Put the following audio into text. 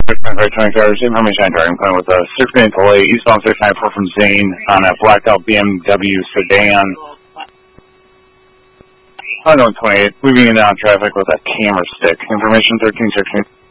695, information on driving plan with a 6-minute delay, eastbound 694 from Zane on a blacked out BMW sedan. Unknown 28, moving in and out traffic with a camera stick. Information 1316.